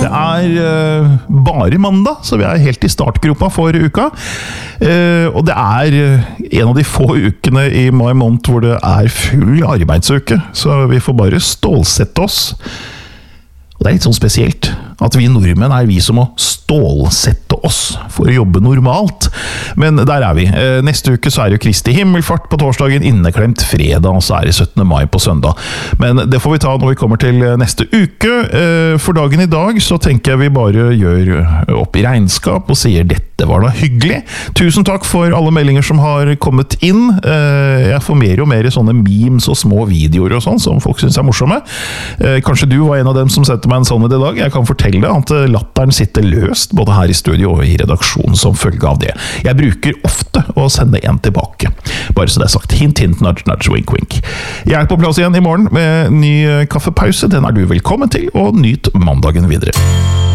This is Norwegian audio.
Det bare mandag, så vi helt i startgropa for uka. Og det en av de få ukene i mai måned hvor det full arbeidsuke, så vi får bare stålsette oss. Og det litt sånn spesielt at vi nordmenn vi som må stålsette oss for å jobbe normalt. Men der vi. Neste uke så det jo Kristi himmelfart på torsdagen, inneklemt fredag, og så det 17. mai på søndag. Men det får vi ta når vi kommer til neste uke. For dagen i dag så tenker jeg vi bare gjør opp i regnskap og sier dette var da hyggelig. Tusen takk for alle meldinger som har kommet inn. Jeg får mer og mer sånne memes og små videoer og sånn, som folk synes morsomme. Kanskje du var en av dem som sendte meg en sånn i dag. Jeg kan fortelle at latteren sitter løst, både her i studio og i redaksjonen som følge av det. Jeg bruker ofte å sende en tilbake. Bare så det sagt. Hint, hint, nudge, nudge, wink, wink. Jeg på plass igjen i morgen med ny kaffepause. Den du velkommen til, og nyt mandagen videre.